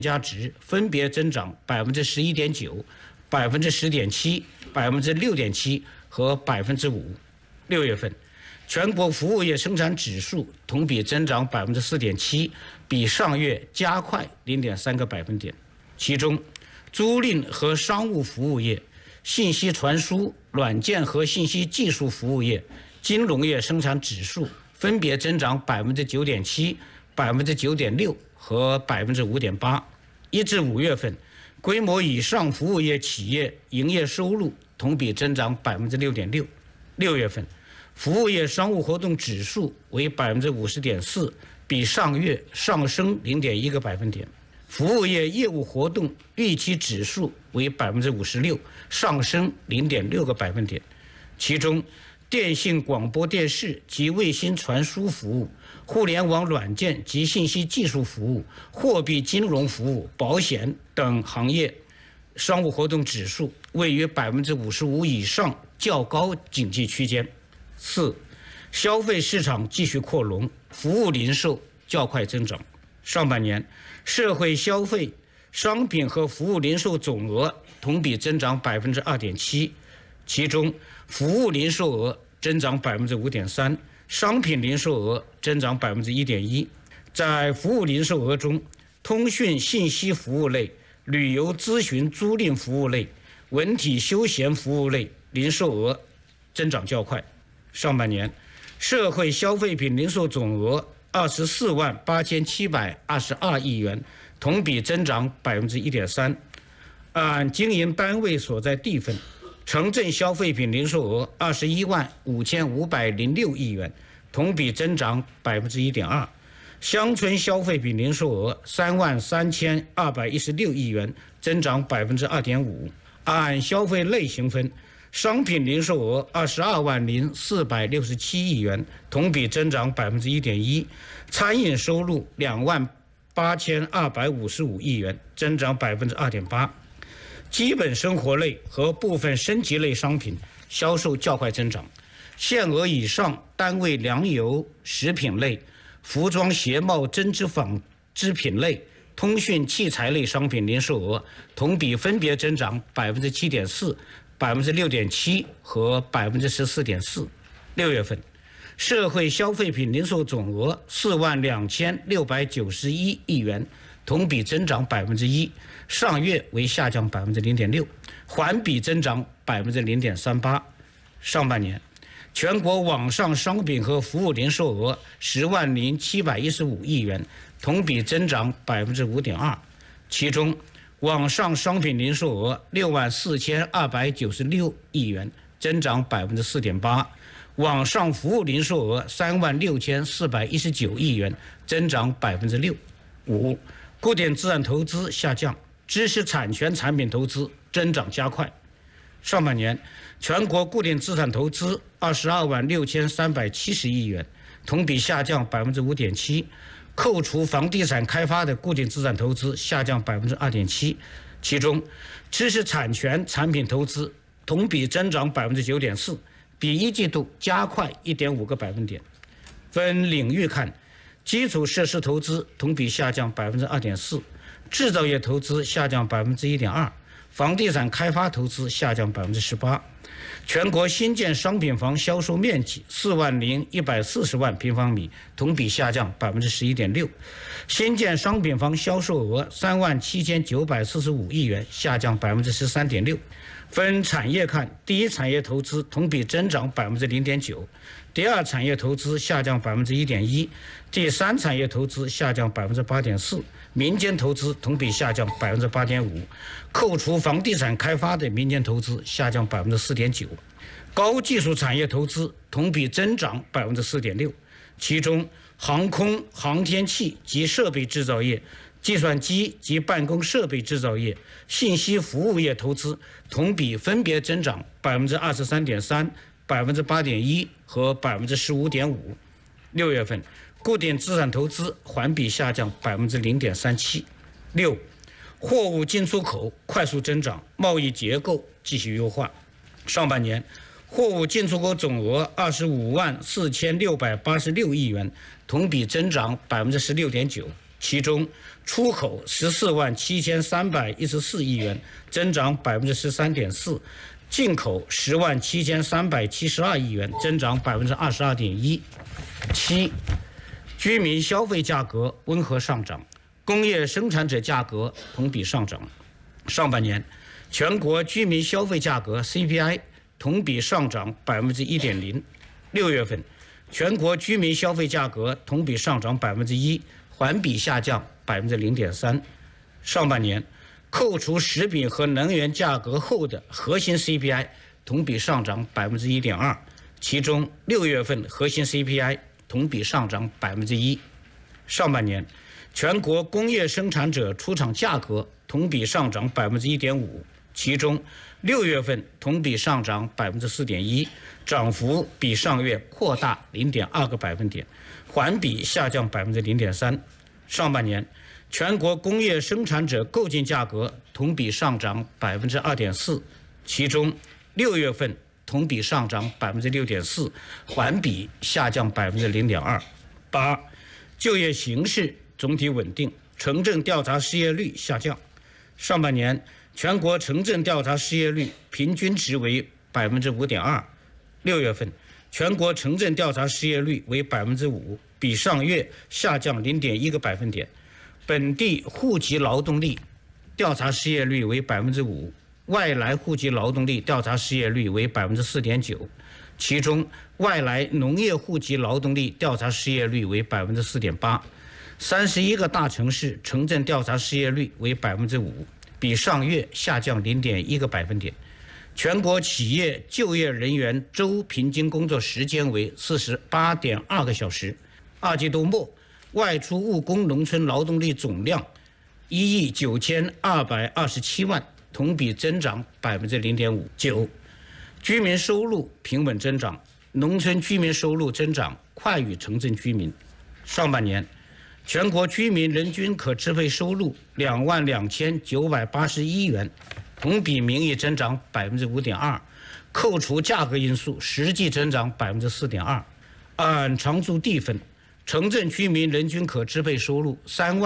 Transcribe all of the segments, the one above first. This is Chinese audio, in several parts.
价值分别增长11.9%、10.7%、6.7%和5%。6月份，全国服务业生产指数同比增长4.7%，比上月加快0.3个百分点。其中，租赁和商务服务业、信息传输、软件和信息技术服务业、金融业生产指数分别增长9.7%、9.6%和5.8%。1至5月份，规模以上服务业企业营业收入同比增长6.6%。6月份，服务业商务活动指数为50.4%，比上月上升0.1个百分点。服务业业务活动预期指数为56%，上升0.6个百分点。其中，电信广播电视及卫星传输服务、互联网软件及信息技术服务、货币金融服务、保险等行业商务活动指数位于55%以上，较高警戒区间。4. 消费市场继续扩容，服务零售较快增长。上半年，社会消费商品和服务零售总额同比增长2.7%，其中服务零售额增长5.3%，商品零售额增长1.1%。在服务零售额中，通讯信息服务类、旅游咨询租赁服务类、文体休闲服务类零售额增长较快。上半年，社会消费品零售总额248722亿元，同比增长1.3%。按经营单位所在地分，城镇消费品零售额215506亿元，同比增长1.2%；乡村消费品零售额33216亿元，增长2.5%。按消费类型分，商品零售额220467亿元，同比增长1.1%；餐饮收入28255亿元，增长2.8%。基本生活类和部分升级类商品销售较快增长，限额以上单位粮油食品类、服装鞋帽针织纺织品类、通讯器材类商品零售额同比分别增长7.4%、6.7%和14.4%。6月份，社会消费品零售总额42691亿元，同比增长1%，上月为下降0.6%，环比增长0.38%。上半年，全国网上商品和服务零售额100715亿元，同比增长5.2%，其中网上商品零售额64296亿元，增长4.8%；网上服务零售额36419亿元，增长6%。5. 固定资产投资下降，知识产权产品投资增长加快。上半年，全国固定资产投资226370亿元，同比下降5.7%。扣除房地产开发的固定资产投资下降2.7%，其中知识产权产品投资同比增长9.4%，比一季度加快1.5个百分点。分领域看，基础设施投资同比下降2.4%，制造业投资下降1.2%，房地产开发投资下降18%。全国新建商品房销售面积40140万平方米，同比下降11.6%。新建商品房销售额37945亿元，下降13.6%。分产业看，第一产业投资同比增长0.9%，第二产业投资下降1.1%，第三产业投资下降8.4%，民间投资同比下降8.5%，扣除房地产开发的民间投资下降4.9%。高技术产业投资同比增长4.6%，其中航空、航天器及设备制造业、计算机及办公设备制造业、信息服务业投资同比分别增长23.3%、8.1%和15.5%。6月份，固定资产投资环比下降0.37%。6. 货物进出口快速增长，贸易结构继续优化。上半年，货物进出口总额254686亿元，同比增长16.9%。 其中出口147314亿元，增长13.4%，进口107372亿元，增长22.1%。7. 居民消费价格温和上涨，工业生产者价格同比上涨。上半年，全国居民消费价格 CPI 同比上涨1.0%。6月份，全国居民消费价格同比上涨1%，环比下降0.3%。上半年，扣除食品和能源价格后的核心 CPI 同比上涨1.2%，其中6月份核心 CPI 同比上涨1%。上半年，全国工业生产者出厂价格同比上涨1.5%，其中6月份同比上涨4.1%，涨幅比上月扩大0.2个百分点，环比下降0.3%。上半年，全国工业生产者购进价格同比上涨2.4%，其中6月份同比上涨6.4%，环比下降0.2%。8. 就业形势总体稳定，城镇调查失业率下降。上半年，全国城镇调查失业率平均值为5.2%。6月份，全国城镇调查失业率为5%，比上月下降0.1个百分点。本地户籍劳动力调查失业率为5%，外来户籍劳动力调查失业率为4.9%，其中外来农业户籍劳动力调查失业率为4.8%。31个大城市城镇调查失业率为5%，比上月下降0.1个百分点。全国企业就业人员周平均工作时间为48.2个小时。二季度末，外出务工农村劳动力总量19227万，同比增长0.5%。9. 居民收入平稳增长，农村居民收入增长快于城镇居民。上半年，全国居民人均可支配收入22981元，同比名义增长5.2%，扣除价格因素，实际增长4.2%。按常住地分，城镇居民人均可支配收入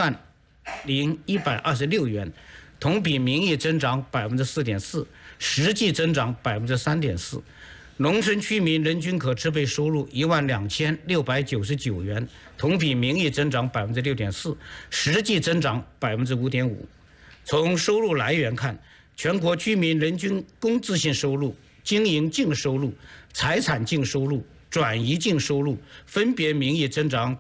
30126元，同比名义增长4.4%，实际增长3.4%。农村居民人均可支配收入12699元，同比名义增长6.4%，实际增长5.5%。从收入来源看，全国居民人均工资性收入、经营净收入、财产净收入、转移净收入分别名义增长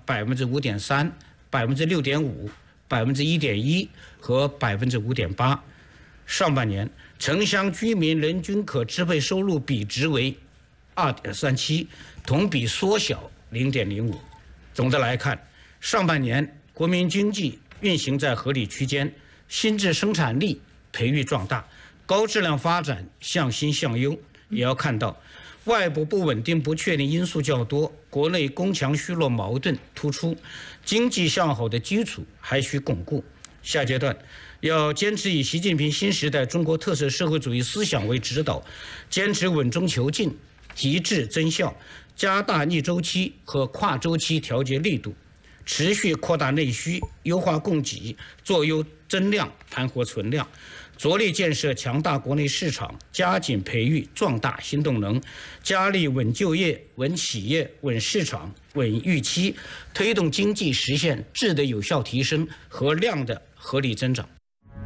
5.3%、6.5%、1.1%和5.8%。上半年，城乡居民人均可支配收入比值为2.37，同比缩小0.05。总的来看，上半年国民经济运行在合理区间，新质生产力培育壮大，高质量发展向新向优。也要看到，外部不稳定不确定因素较多，国内攻强虚弱矛盾突出，经济向好的基础还需巩固。下阶段要坚持以习近平新时代中国特色社会主义思想为指导，坚持稳中求进、提质增效，加大逆周期和跨周期调节力度，持续扩大内需，优化供给，做优增量，盘活存量，着力建设强大国内市场，加紧培育壮大新动能，加力稳就业、稳企业、稳市场、稳预期，推动经济实现质的有效提升和量的合理增长。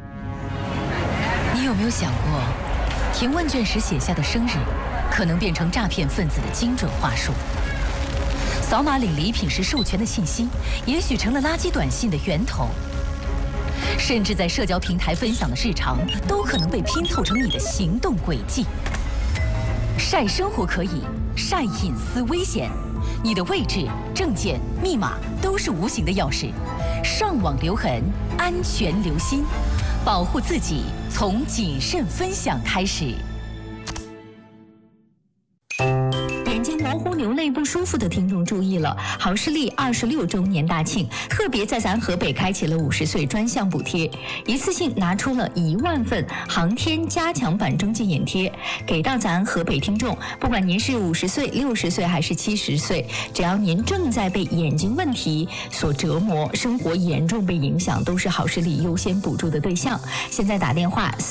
你有没有想过，填问卷时写下的生日，可能变成诈骗分子的精准话术？扫码领礼品时授权的信息，也许成了垃圾短信的源头。甚至在社交平台分享的日常，都可能被拼凑成你的行动轨迹。晒生活可以，晒隐私危险。你的位置、证件、密码都是无形的钥匙。上网留痕，安全留心，保护自己从谨慎分享开始。 眼睛模糊、流泪胃不舒服的听众注意了，好视力26周年大庆，特别在咱河北开启了50岁专项补贴，一次性拿出了1万份航天加强版蒸汽眼贴，给到咱河北听众。不管您是50岁、60岁还是70岁，只要您正在被眼睛问题所折磨，生活严重被影响，都是好视力优先补助的对象。现在打电话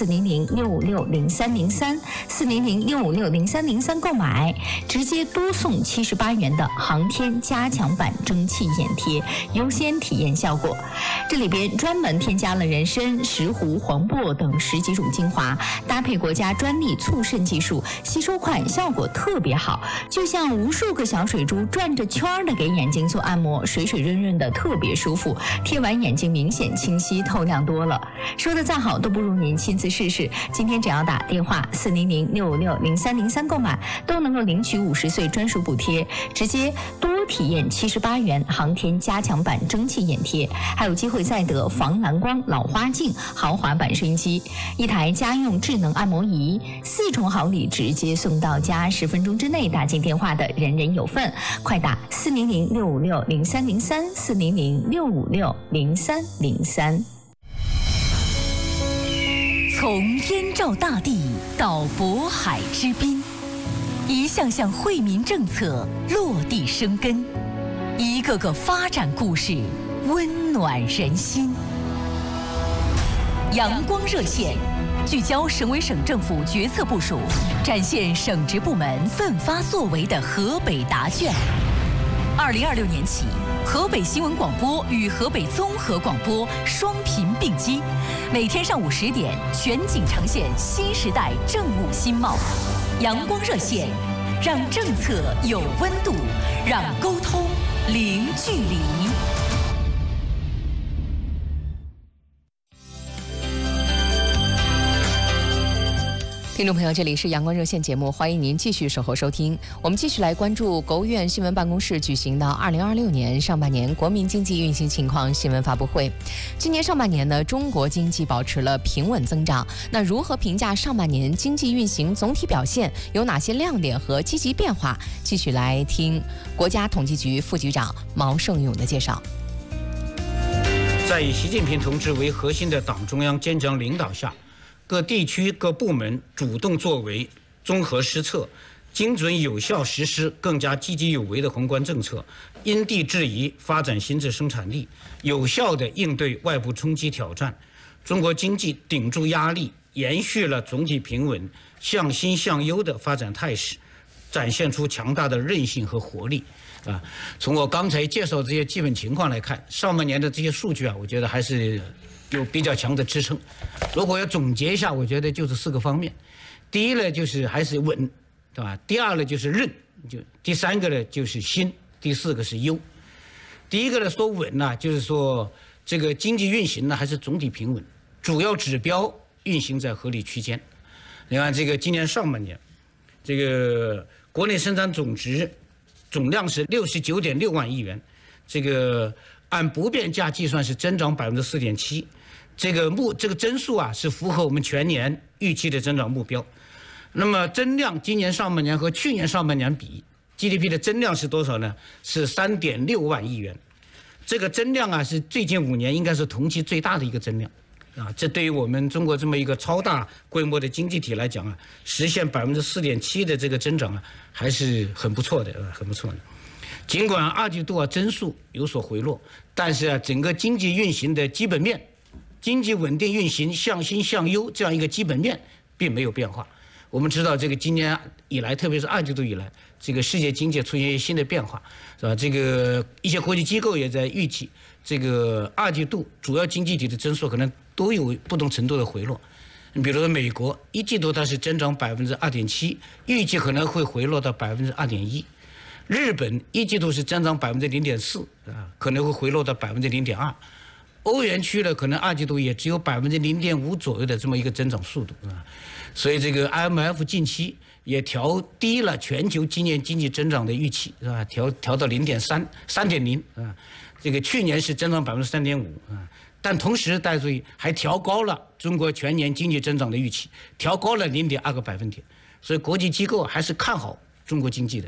400-656-0303，400-656-0303购买，直接多送78元的航天加强版蒸汽眼贴，优先体验效果。这里边专门添加了人参、石斛、黄柏等10几种精华，搭配国家专利促渗技术，吸收快，效果特别好，就像无数个小水珠转着圈的给眼睛做按摩，水水润润的，特别舒服，贴完眼睛明显清晰透亮多了。说的再好都不如您亲自试试。今天只要打电话400-656-0303购买，都能够领取50岁专属补贴，直接多体验78元航天加强版蒸汽眼贴，还有机会再得防蓝光老花镜豪华版收音机，一台家用智能按摩仪，4重好礼直接送到家，10分钟之内打进电话的人人有份。快打400-656-0303，400-656-0303。从燕赵大地到渤海之滨，一项项惠民政策落地生根，一个个发展故事温暖人心。阳光热线聚焦省委省政府决策部署，展现省直部门奋发作为的河北答卷。2026年起，河北新闻广播与河北综合广播双频并机，每天上午10点全景呈现新时代政务新貌。阳光热线，让政策有温度，让沟通零距离。听众朋友，这里是阳光热线节目，欢迎您继续守候收听。我们继续来关注国务院新闻办公室举行的2026年上半年国民经济运行情况新闻发布会。今年上半年呢，中国经济保持了平稳增长。那如何评价上半年经济运行总体表现？有哪些亮点和积极变化？继续来听国家统计局副局长毛盛勇的介绍。 在以习近平同志为核心的党中央坚强领导下，各地区各部门主动作为，综合施策，精准有效实施更加积极有为的宏观政策，因地制宜发展新质生产力，有效地应对外部冲击挑战。中国经济顶住压力，延续了总体平稳、向新向优的发展态势，展现出强大的韧性和活力。从我刚才介绍这些基本情况来看，上半年的这些数据我觉得还是有比较强的支撑。如果要总结一下，我觉得就是4个方面。第一呢，就是还是稳，对吧？第二呢，就是韧，第3个呢就是新，第4个是优。第一个呢说稳呢，就是说这个经济运行呢还是总体平稳，主要指标运行在合理区间。你看这个今年上半年，这个国内生产总值总量是69.6万亿元，这个按不变价计算是增长4.7%。这个增速是符合我们全年预期的增长目标。那么增量今年上半年和去年上半年比 ，GDP 的增量是多少呢？是3.6万亿元。这个增量是最近5年应该是同期最大的一个增量。这对于我们中国这么一个超大规模的经济体来讲实现4.7%的这个增长还是很不错的，很不错的。尽管二季度增速有所回落，但是整个经济运行的基本面。经济稳定运行、向新向优这样一个基本面并没有变化。我们知道，这个今年以来，特别是二季度以来，这个世界经济出现一些新的变化，是吧？这个一些国际机构也在预计，这个二季度主要经济体的增速可能都有不同程度的回落。你比如说，美国1季度它是增长2.7%，预计可能会回落到2.1%。日本1季度是增长0.4%，可能会回落到0.2%。欧元区呢，可能二季度也只有0.5%左右的这么一个增长速度所以这个 IMF 近期也调低了全球今年经济增长的预期，是吧？调到3.0这个去年是增长3.5%但同时大家注意还调高了中国全年经济增长的预期，调高了0.2个百分点，所以国际机构还是看好中国经济的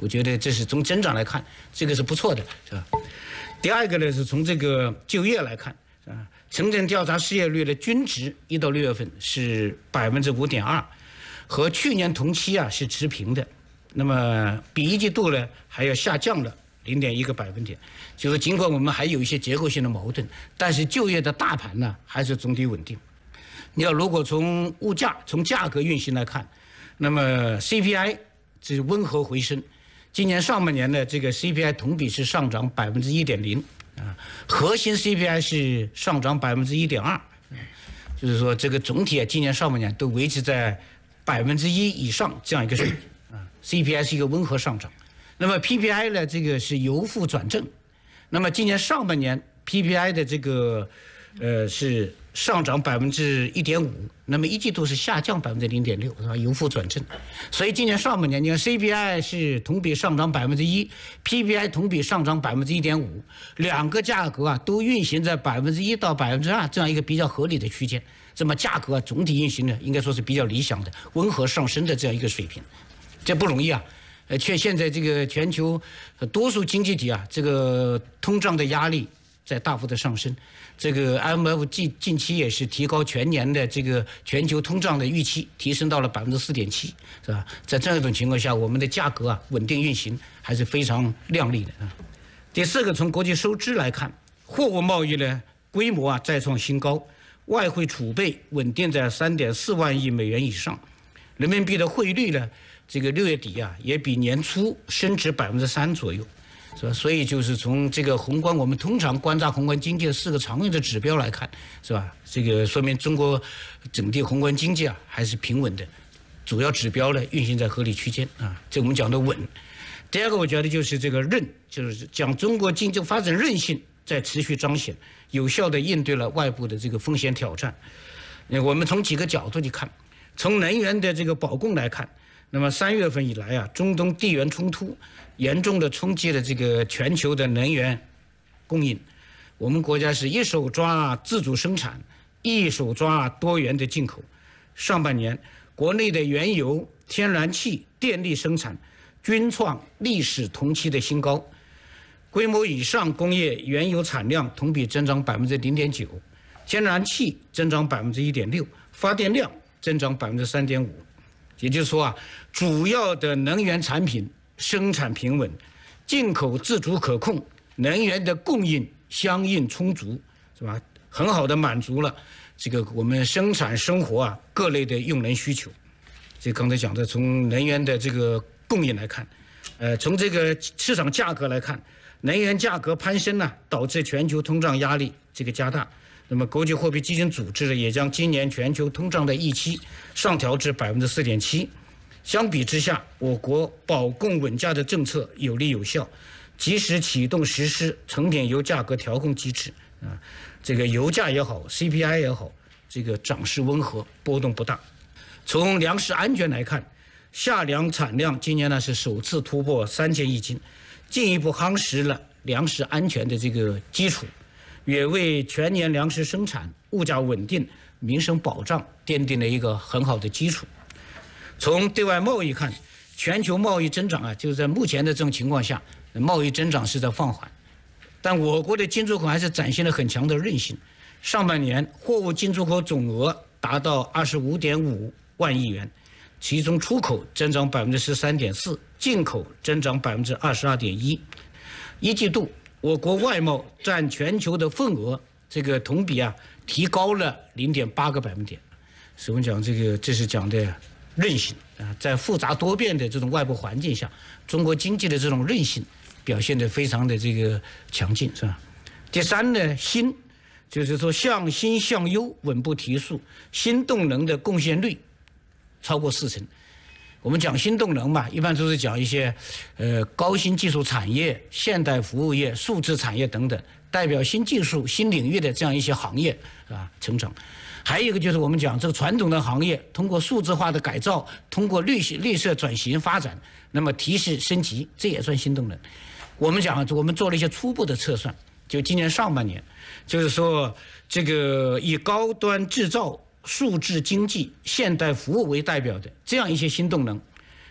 我觉得这是从增长来看，这个是不错的，是吧？第二个呢是从这个就业来看，啊，城镇调查失业率的均值1到6月份是5.2%，和去年同期啊是持平的，那么比一季度呢还要下降了0.1个百分点。就是尽管我们还有一些结构性的矛盾，但是就业的大盘呢还是总体稳定。你要如果从物价、从价格运行来看，那么 CPI 这是温和回升。今年上半年的这个 CPI 同比是上涨1.0%，啊，核心 CPI 是上涨1.2%，就是说这个总体啊，今年上半年都维持在1%以上这样一个水平啊。CPI 是一个温和上涨，那么 PPI 呢，这个是由负转正，那么今年上半年 PPI 的这个是上涨1.5%，那么一季度是下降0.6%，是吧？由负转正。所以今年上半年，你看 CPI 是同比上涨1%，PPI 同比上涨1.5%，两个价格啊都运行在1%到2%这样一个比较合理的区间。这么价格总体运行呢，应该说是比较理想的，温和上升的这样一个水平，这不容易啊。却现在这个全球多数经济体啊，这个通胀的压力在大幅的上升。这个 IMF 近期也是提高全年的这个全球通胀的预期，提升到了4.7%，是吧？在这样一种情况下，我们的价格啊稳定运行还是非常亮丽的啊。第四个，从国际收支来看，货物贸易呢规模啊再创新高，外汇储备稳定在3.4万亿美元以上，人民币的汇率呢，这个6月底啊也比年初升值3%左右。是吧？所以就是从这个宏观，我们通常观察宏观经济的4个常用的指标来看，是吧？这个说明中国整体宏观经济啊还是平稳的，主要指标呢运行在合理区间啊，这我们讲的稳。第二个，我觉得就是这个韧，就是讲中国经济发展韧性在持续彰显，有效的应对了外部的这个风险挑战。我们从几个角度去看，从能源的这个保供来看。那么3月份以来啊，中东地缘冲突严重的冲击了这个全球的能源供应。我们国家是一手抓自主生产，一手抓多元的进口。上半年，国内的原油、天然气、电力生产均创历史同期的新高。规模以上工业原油产量同比增长0.9%，天然气增长1.6%，发电量增长3.5%。也就是说啊，主要的能源产品生产平稳，进口自主可控，能源的供应相应充足，是吧？很好的满足了这个我们生产生活啊各类的用能需求。这刚才讲的，从能源的这个供应来看，从这个市场价格来看，能源价格攀升呢，导致全球通胀压力这个加大。那么，国际货币基金组织也将今年全球通胀的预期上调至4.7%。相比之下，我国保供稳价的政策有力有效，及时启动实施成品油价格调控机制啊，这个油价也好 ，CPI 也好，这个涨势温和，波动不大。从粮食安全来看，夏粮产量今年呢是首次突破3000亿斤，进一步夯实了粮食安全的这个基础。也为全年粮食生产、物价稳定、民生保障奠定了一个很好的基础。从对外贸易看，全球贸易增长啊，就是在目前的这种情况下，贸易增长是在放缓，但我国的进出口还是展现了很强的韧性。上半年货物进出口总额达到25.5万亿元，其中出口增长13.4%，进口增长22.1%。一季度，我国外贸占全球的份额，这个同比啊提高了0.8个百分点。所以我们讲这是讲的韧性啊，在复杂多变的这种外部环境下，中国经济的这种韧性表现得非常的这个强劲，是吧？第三呢，新就是说向新向优稳步提速，新动能的贡献率超过40%。我们讲新动能嘛，一般都是讲一些高新技术产业、现代服务业、数字产业等等，代表新技术、新领域的这样一些行业啊成长。还有一个就是我们讲这个传统的行业，通过数字化的改造，通过绿色转型发展，那么提示升级，这也算新动能。我们讲，我们做了一些初步的测算，就今年上半年，就是说这个以高端制造、数字经济、现代服务为代表的这样一些新动能，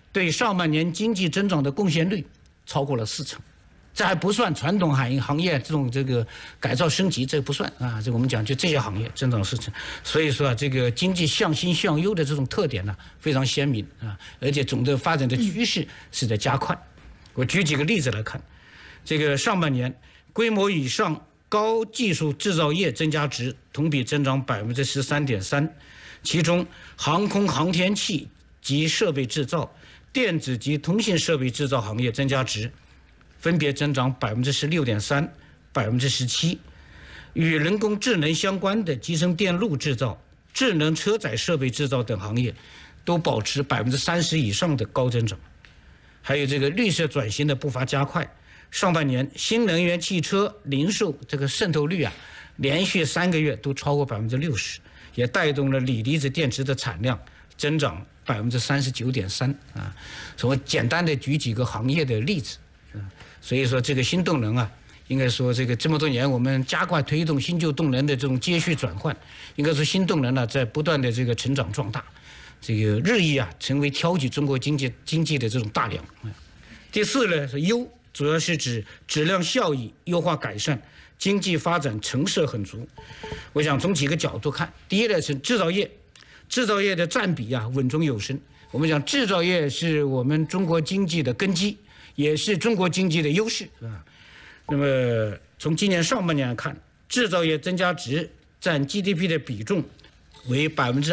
对上半年经济增长的贡献率超过了40%。这还不算传统行业这个改造升级，这不算啊。这我们讲就这些行业增长40%，所以说啊，这个经济向新向优的这种特点呢非常鲜明啊，而且总的发展的趋势是在加快。我举几个例子来看，这个上半年规模以上高技术制造业增加值同比增长13.3%，其中航空航天器及设备制造、电子及通信设备制造行业增加值分别增长16.3%、17%，与人工智能相关的集成电路制造、智能车载设备制造等行业都保持30%以上的高增长。还有这个绿色转型的步伐加快，上半年新能源汽车零售这个渗透率啊，连续3个月都超过60%，也带动了锂离子电池的产量增长39.3%啊。所以我简单的举几个行业的例子啊。所以说这个新动能啊，应该说这么多年我们加快推动新旧动能的这种接续转换，应该说新动能呢在不断的这个成长壮大，这个日益啊成为挑起中国经济的这种大梁。第四呢是优，主要是指质量效益优化改善，经济发展成色很足。我想从几个角度看，第一呢是制造业的占比啊稳中有升。我们讲制造业是我们中国经济的根基，也是中国经济的优势啊。那么从今年上半年看，制造业增加值占 GDP 的比重为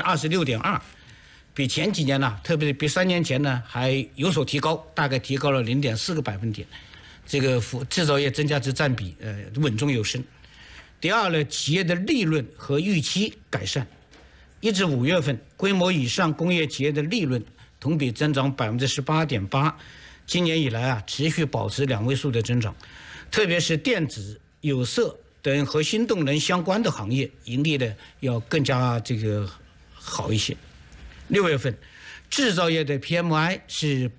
26.2%，比前几年呢，特别是比3年前呢还有所提高，大概提高了0.4个百分点。这个制造业增加值占比稳中有升。第二呢，企业的利润和预期改善。1至5月份，规模以上工业企业的利润同比增长18.8%，今年以来啊持续保持2位数的增长，特别是电子、有色等和新动能相关的行业，盈利的要更加这个好一些。6月份，制造业的 PMI 是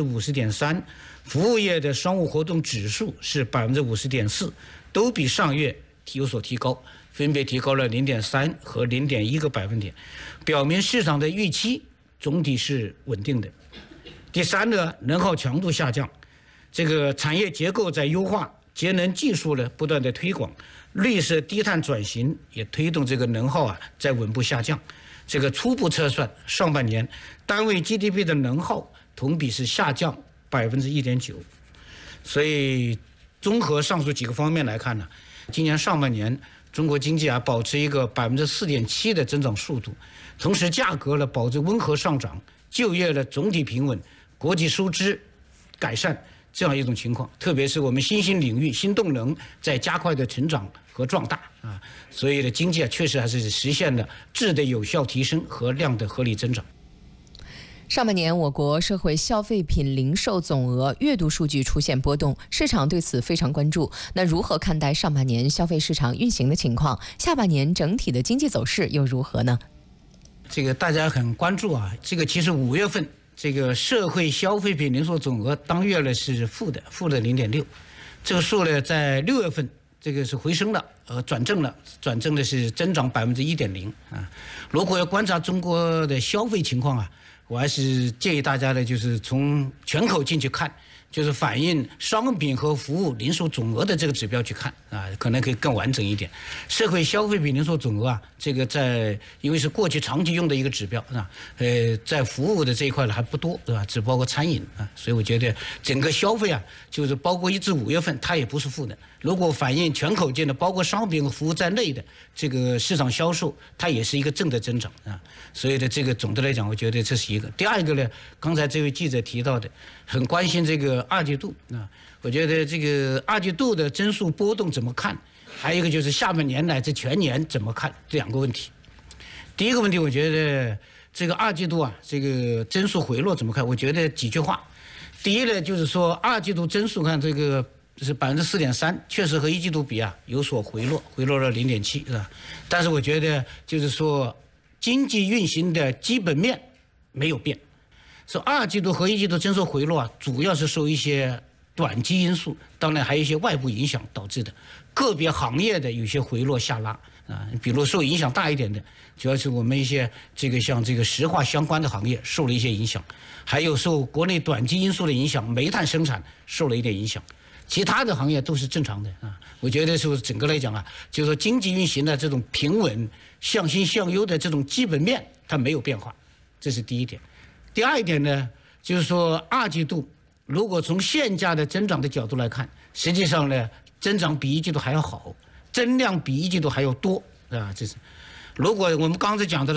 50.3%，服务业的商务活动指数是50.4%，都比上月有所提高，分别提高了0.3和0.1个百分点，表明市场的预期总体是稳定的。第三呢，能耗强度下降，这个产业结构在优化，节能技术呢不断的推广，绿色低碳转型也推动这个能耗啊在稳步下降。这个初步测算，上半年单位 GDP 的能耗同比是下降1.9%。所以综合上述几个方面来看呢，今年上半年中国经济啊保持一个4.7%的增长速度，同时价格呢保持温和上涨，就业呢总体平稳，国际收支改善这样一种情况。特别是我们新兴领域、新动能在加快的成长和壮大啊，所以呢经济啊确实还是实现了质的有效提升和量的合理增长。 上半年，我国社会消费品零售总额月度数据出现波动，市场对此非常关注。那如何看待上半年消费市场运行的情况？下半年整体的经济走势又如何呢？ 这个大家很关注啊。这个其实5月份这个社会消费品零售总额当月呢是负的0.6，这个数呢在6月份这个是回升了，转正的是增长1.0%啊。如果要观察中国的消费情况啊，我还是建议大家呢，就是从全口径去看，就是反映商品和服务零售总额的这个指标去看啊，可能可以更完整一点。社会消费品零售总额啊，这个因为是过去长期用的一个指标啊，在服务的这一块呢还不多，对吧？只包括餐饮啊，所以我觉得整个消费啊，就是包括1至5月份它也不是负的。如果反映全口径的，包括商品和服务在内的这个市场销售，它也是一个正的增长啊。所以呢，这个总的来讲，我觉得这是一个。第二一个呢，刚才这位记者提到的，很关心这个2季度啊。我觉得这个2季度的增速波动怎么看？还有一个就是下半年乃至全年怎么看？这2个问题。第一个问题，我觉得这个2季度啊，这个增速回落怎么看？我觉得几句话。第一呢，就是说2季度增速看这个是4.3%，确实和1季度比啊有所回落了0.7%，是吧？但是我觉得就是说经济运行的基本面没有变，说2季度和1季度增速回落啊，主要是受一些短期因素，当然还有一些外部影响导致的，个别行业的有些回落下拉啊，比如受影响大一点的，主要是我们一些像石化相关的行业受了一些影响，还有受国内短期因素的影响，煤炭生产受了一点影响，其他的行业都是正常的啊。我觉得是整个来讲啊，就是说经济运行的这种平稳、向新向优的这种基本面它没有变化，这是第一点。第二一点呢，就是说二季度如果从现价的增长的角度来看，实际上呢增长比一季度还要好。增量比一季度还要多，啊，这是。如果我们刚才讲到的